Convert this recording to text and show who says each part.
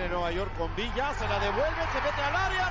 Speaker 1: Nueva York con Villa, se la devuelve, se mete al área.